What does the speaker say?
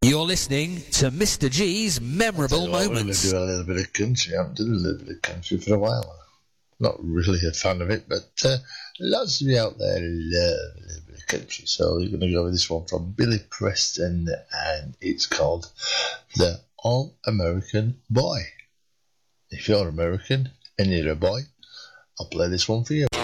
You're listening to Mr. G's Memorable Moments. We're going to do a little bit of country. I haven't done a little bit of country for a while. Not really a fan of it, but lots of you out there love a little bit of country. So you're going to go with this one from Billy Preston, and it's called The All-American Boy. If you're American and you're a boy, I'll play this one for you.